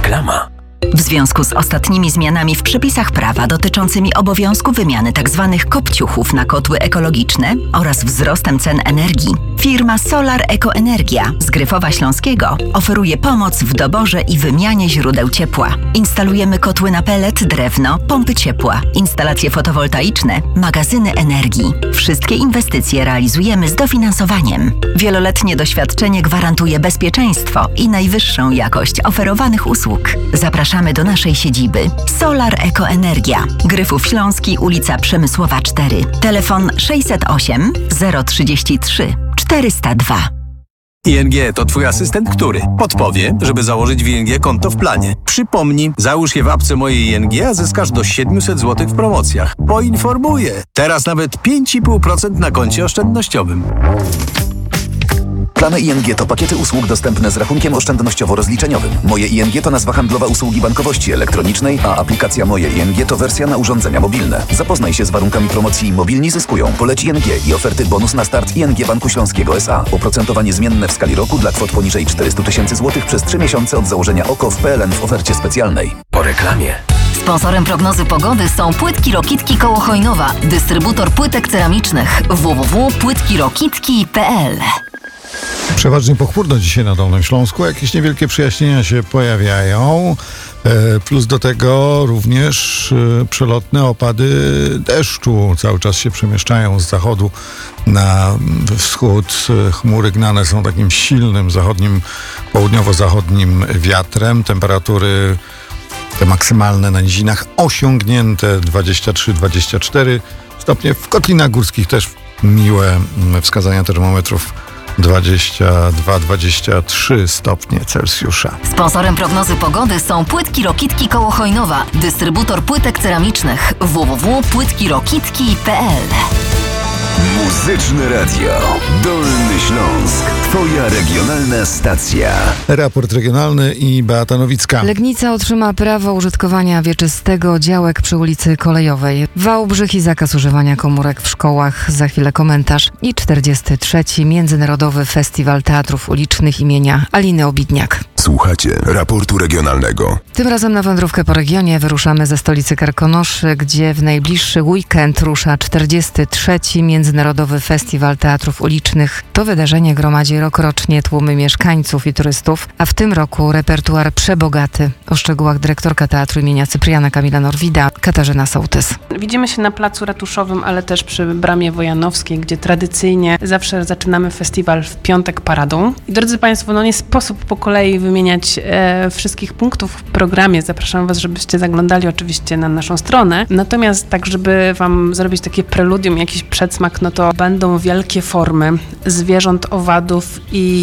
Reklama. W związku z ostatnimi zmianami w przepisach prawa dotyczącymi obowiązku wymiany tzw. kopciuchów na kotły ekologiczne oraz wzrostem cen energii, firma Solar Eco Energia z Gryfowa Śląskiego oferuje pomoc w doborze i wymianie źródeł ciepła. Instalujemy kotły na pelet, drewno, pompy ciepła, instalacje fotowoltaiczne, magazyny energii. Wszystkie inwestycje realizujemy z dofinansowaniem. Wieloletnie doświadczenie gwarantuje bezpieczeństwo i najwyższą jakość oferowanych usług. Zapraszamy do naszej siedziby. Solar Eco Energia. Gryfów Śląski, ulica Przemysłowa 4. Telefon 608 033 402. ING to twój asystent, który podpowie, żeby założyć w ING konto w planie. Przypomnij, załóż je w apce mojej ING, a zyskasz do 700 zł w promocjach. Poinformuję. Teraz nawet 5,5% na koncie oszczędnościowym. Plany ING to pakiety usług dostępne z rachunkiem oszczędnościowo-rozliczeniowym. Moje ING to nazwa handlowa usługi bankowości elektronicznej, a aplikacja Moje ING to wersja na urządzenia mobilne. Zapoznaj się z warunkami promocji Mobilni zyskują. Poleć ING i oferty bonus na start ING Banku Śląskiego S.A. Oprocentowanie zmienne w skali roku dla kwot poniżej 400 000 złotych przez 3 miesiące od założenia OKO w PLN w ofercie specjalnej. Po reklamie. Sponsorem prognozy pogody są Płytki Rokitki koło Chojnowa, dystrybutor płytek ceramicznych www.płytkirokitki.pl. Przeważnie pochmurno dzisiaj na Dolnym Śląsku. Jakieś niewielkie przejaśnienia się pojawiają. Plus do tego również przelotne opady deszczu cały czas się przemieszczają z zachodu na wschód. Chmury gnane są takim silnym zachodnim, południowo-zachodnim wiatrem. Temperatury te maksymalne na nizinach osiągnięte 23-24 stopnie. W kotlinach górskich też miłe wskazania termometrów 22-23 stopnie Celsjusza. Sponsorem prognozy pogody są Płytki Rokitki koło Chojnowa, dystrybutor płytek ceramicznych www.płytkirokitki.pl. Muzyczne Radio. Dolny Śląsk. Twoja regionalna stacja. Raport regionalny i Beata Nowicka. Legnica otrzyma prawo użytkowania wieczystego działek przy ulicy Kolejowej. Wałbrzych i zakaz używania komórek w szkołach. Za chwilę komentarz. I 43. Międzynarodowy Festiwal Teatrów Ulicznych imienia Aliny Obidniak. Słuchacie raportu regionalnego. Tym razem na wędrówkę po regionie wyruszamy ze stolicy Karkonoszy, gdzie w najbliższy weekend rusza 43. Międzynarodowy Festiwal Teatrów Ulicznych. To wydarzenie gromadzi rokrocznie tłumy mieszkańców i turystów, a w tym roku repertuar przebogaty. O szczegółach dyrektorka Teatru imienia Cypriana Kamila Norwida, Katarzyna Sołtys. Widzimy się na placu ratuszowym, ale też przy Bramie Wojanowskiej, gdzie tradycyjnie zawsze zaczynamy festiwal w piątek paradą. I drodzy Państwo, nie sposób po kolei wymieniać wszystkich punktów w programie. Zapraszam Was, żebyście zaglądali oczywiście na naszą stronę. Natomiast tak, żeby Wam zrobić takie preludium, jakiś przedsmak, no to będą wielkie formy zwierząt, owadów i